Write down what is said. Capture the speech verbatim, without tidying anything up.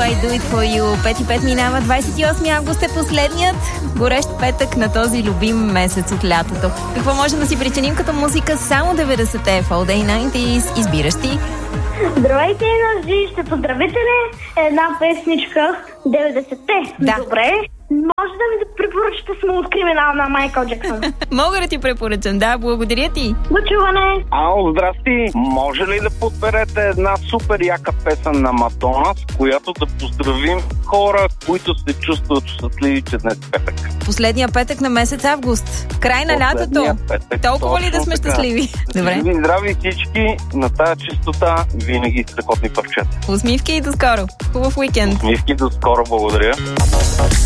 I Do It For You. пет и пет минава, двадесет и осми август е последният горещ петък на този любим месец от лятото. Какво можем да си причиним като музика? Само деветдесетте в All Day деветдесет. Избираш ти. Здравейте, Енерджи! Ще поздравите ли една песничка деветдесетте? Да. Добре. Може да ми да препоръчате Смут Криминал на Майкъл Джексън? Мога да ти препоръчам, да, благодаря ти. До чуване! Ало, здрасти! Може ли да подберете една супер яка песен на Мадона, с която да поздравим хора, които се чувстват щастливи, че днес е петък? Последния петък на месец август. Край на лятото. Петък, толкова ли да сме така. Щастливи? Добре. Живи, здрави всички, на тая чистота винаги страхотни парчета. Усмивки и до скоро. Хубав уикенд. Усмивки, до скоро, благодаря.